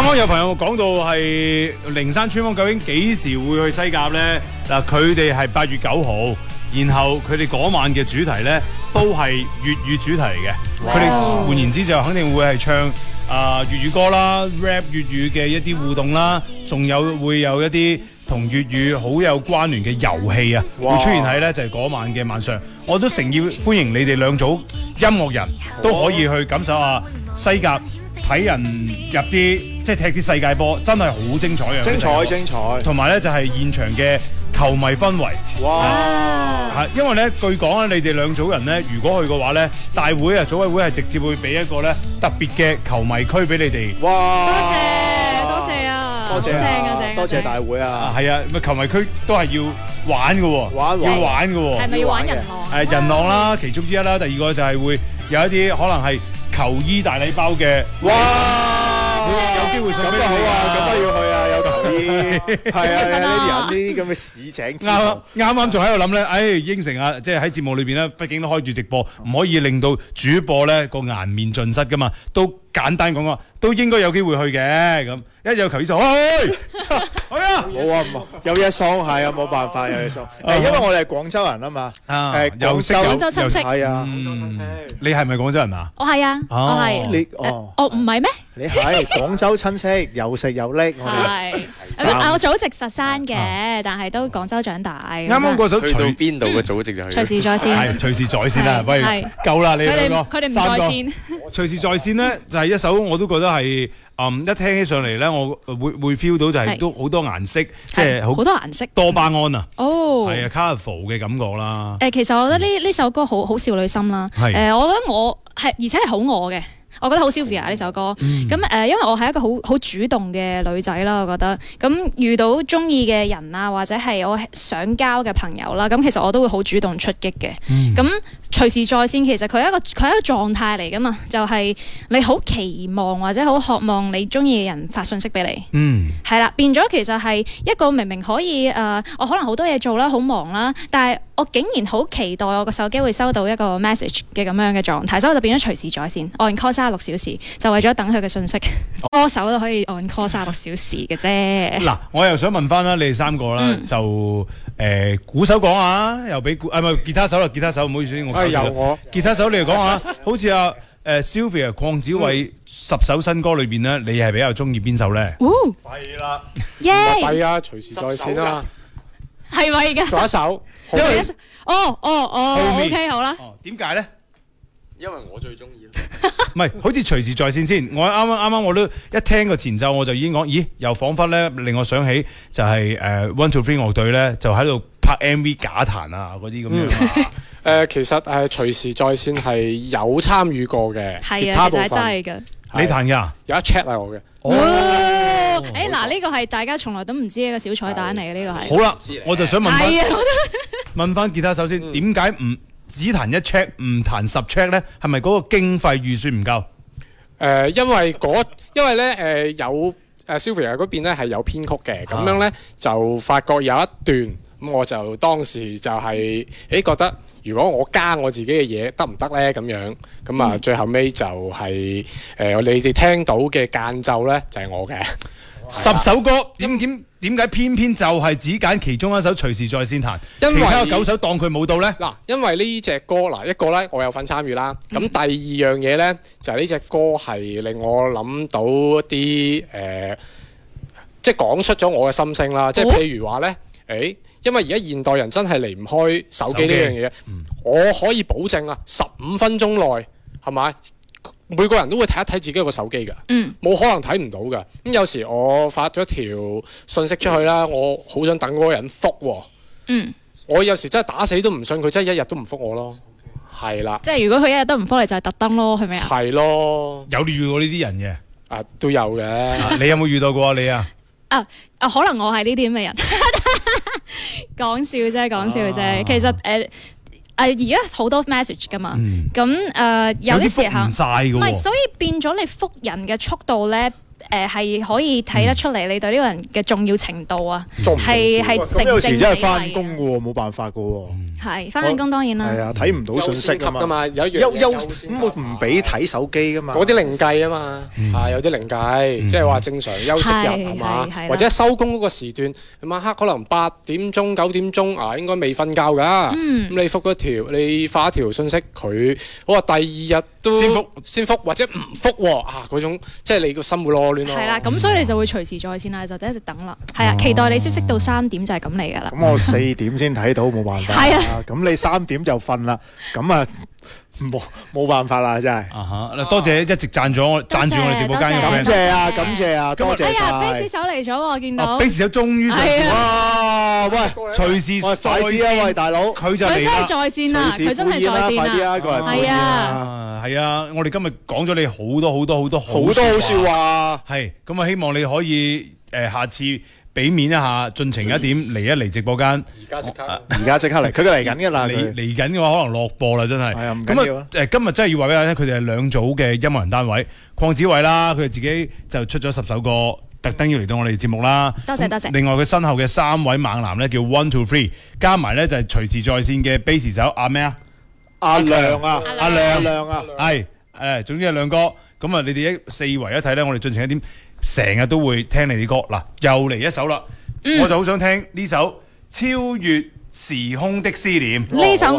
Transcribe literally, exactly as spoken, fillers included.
啱有朋友講到係靈山村坊究竟幾時會去西甲咧？嗱，佢哋係八月九號，然後佢哋嗰晚嘅主題咧都係粵語主題嚟嘅。佢哋換言之就肯定會係唱啊粵語歌啦、rap 粵語嘅一啲互動啦，仲有會有一啲同粵語好有關聯嘅遊戲啊，會出現喺咧就係嗰晚嘅晚上。我都誠意歡迎你哋兩組音樂人都可以去感受下西甲。睇人入啲即係踢啲世界波，真係好精彩嘅。 精彩精彩， 同埋咧就係現場嘅球迷氛圍。哇！係因為咧據講咧，你哋兩組人咧，如果去嘅話咧，大會啊組委會係直接會俾一個咧特別嘅球迷區俾你哋。 哇！ 多謝多謝啊！ 多謝正啊正！ 多謝大會啊！ 係啊，咪球迷區都係要玩嘅喎， 玩要玩嘅喎。 係咪要玩人浪？ 誒人浪啦，其中之一啦。第二個就係會有一啲可能係球衣大禮包嘅。 哇！ 有機會上咁都好啊，咁都要去啊，有球衣。係啊，呢啲人呢啲咁嘅市井。 啱啱啱仲喺度諗咧，誒應承啊，即係喺節目裏邊咧，畢竟都開住直播，唔可以令到主播咧個顏面盡失噶嘛，都簡單講講，都應該有機會去嘅咁。一有球衣就去，去啊！ 冇啊，有嘢送係啊，冇辦法有嘢送。誒，因為我哋係廣州人啊嘛，誒又識廣州親戚係啊， 廣州親戚。你係咪廣州人啊？ 我係啊，我係。 你哦， 我唔係咩？ 你係廣州親戚，又食又叻。 係。誒，我祖籍佛山嘅，但係都廣州長大。 啱啱嗰首去到邊度嘅祖籍就去。 隨時在線。 係隨時在線啦，不如夠啦，你兩個。 佢哋唔在線。 隨時在線咧，就係一首我都覺得係。嗯，一聽起上嚟咧，我會會 feel 到就係都好多顏色，即係好多顏色， 多巴胺啊， 哦， 係啊 colourful 嘅感覺啦。 誒，其實我覺得呢呢首歌好好少女心啦。 係誒，我覺得我係而且係好我嘅。我覺得好 Sylvia 呢首歌，咁誒、嗯，因為我係一個好好主動嘅女仔啦，我覺得，咁遇到中意嘅人啊，或者係我想交嘅朋友啦，咁其實我都會好主動出擊嘅。咁、嗯、隨時在線，其實佢係一個佢係一個狀態嚟噶嘛，就係、是、你好期望或者好渴望你中意嘅人發信息俾你。嗯，係啦，變咗其實係一個明明可以誒、呃，我可能好多嘢做啦，好忙啦，但係我竟然好期待我個手機會收到一個 message 嘅咁樣嘅狀態，所以我就變咗隨時在線 on call 三十六小時，就為咗等佢嘅信息。歌手都可以 on call 三十六小時嘅啫。嗱， 我又想問翻啦，你哋三個啦，嗯、就誒鼓、呃、手講下，又俾鼓啊唔係吉他手啦，吉他手唔好意思，我係由我吉他手你嚟講下，好似阿誒 Sylvia 鄺子偉十首新歌裏邊咧，你係比較中意邊首咧？ 係啦， 耶！ 係啊，隨時在線啊， 係咪㗎？ 仲有一首， 因為哦哦哦 ，OK 好啦。 點解咧？ 因為我最中意咯， 唔係好似隨時在線先。我啱啱啱啱我都一聽個前奏，我就已經講，咦，又彷彿咧令我想起就係誒 One Two Three 樂隊咧，就喺度拍 M V 假彈啊嗰啲咁樣。誒、 呃，其實誒隨時在線係有參與過嘅， 係啊，其實係真係㗎。 你彈㗎？ 有一 check 係我嘅。 哦，誒嗱，呢個係大家從來都唔知一個小彩蛋嚟嘅，呢個係。 好啦，我就想問翻， 啊、 問翻吉他手先，點解唔只彈一 check 唔彈十 check 咧？係咪嗰個經費預算唔夠？誒、 呃，因為嗰因為咧誒、呃、有誒 Sylvia 嗰邊咧係有編曲嘅，咁、啊、樣咧就發覺有一段，咁我就當時就係、是、誒覺得，如果我加我自己嘅嘢得唔得咧？咁樣咁啊，最後尾就係、是、誒、呃、你哋聽到嘅間奏咧就係、是、我嘅。 十首歌點點點解偏偏就係只揀其中一首隨時在線彈， 因為其他九首當佢冇到咧？ 嗱，因為呢隻歌嗱一個咧我有份參與啦，咁、嗯、第二樣嘢咧就係呢隻歌係令我諗到一啲誒、呃，即係講出咗我嘅心聲啦，即係譬如話咧，誒、欸，因為而家現代人真係離唔開手機呢樣嘢，我可以保證啊，十五分鐘內係咪？每個人都會睇一睇自己個手機㗎，冇、嗯、可能睇唔到㗎。咁有時我發咗條信息出去啦，我好想等嗰個人覆喎。嗯，我有時真係打死都唔信佢真係一日都唔覆我咯。係啦， 即係如果佢一日都唔覆你，就係特登咯，係咪啊？ 係咯， 有遇過呢啲人嘅啊，都有嘅、 啊。你有冇遇到過你啊？ 啊啊，可能我係呢啲咁嘅人，講笑啫，講笑啫。啊、其實誒。呃誒而家好多 message 噶嘛，咁誒、嗯呃、有啲時候唔係， 所以變咗你覆人嘅速度咧，誒、呃、係可以睇得出嚟你對呢個人嘅重要程度啊，係係成正比例。 咁有時真係翻工嘅喎，冇辦法嘅喎。 係翻緊工當然啦。 係啊，睇唔到信息優先級㗎㗎嘛。 嘛，有一樣優優優先級咁我唔俾睇手機㗎嘛。 嗰啲另計啊嘛，啊有啲另計，即係話正常休息日係係嘛係係，啦或者收工嗰個時段，晚黑可能八點鐘九點鐘啊，應該未瞓覺㗎。 嗯咁你覆嗰條，你發一條信息佢，我話第二日都先覆先覆或者唔覆喎啊嗰種，即係你個心會囉攣咯。 係啦，咁所以你就會隨時在線啦，就一直等啦。係啊，期待你消息到三點就係咁嚟㗎啦。 咁我四點先睇到，冇辦法。 係啊， 咁你三點就瞓啦，咁啊冇冇辦法啦，真係。 啊哈！嗱，多謝一直贊咗我贊住我哋直播間嘅多謝 friend 感。謝啊，感謝啊，多謝哎呀晒。 ，base 手嚟咗喎，我見到啊，。比時手終於上係線哇，喂， 隨時喂，快啲啊，喂，大佬， 佢就嚟佢真係啦。 在線啦， 隨時佢真係在敷衍啦， 線快啲啊， 啦。 過嚟敷衍係啊啊，係啊！我哋今日講咗你好多好多好多好多好笑話。 係咁啊！希望你可以誒下次俾面一下，盡情一點嚟一嚟直播間。 而家即刻。 而家即刻嚟，佢嚟緊㗎啦， 嚟佢嚟緊嘅話，可能落播啦，真係。 係啊唔緊咁要啊啊誒，今日真係要話俾大家聽，佢哋係兩組嘅音樂人單位。鄺子偉啦，佢哋自己就出咗十首歌，特登要嚟到我哋節目啦。咁多謝多謝另外佢身後嘅三位猛男咧，叫 One Two Three，加埋咧就係隨時在線嘅 bass 手阿咩啊？ 阿亮啊， 阿亮阿亮啊， 係誒，總之係兩個。咁啊，你哋一四圍一體咧，我哋進行一點，成日都會聽你啲歌。嗱，又嚟一首啦，我就好想聽呢首《超越時空的思念》。 呢首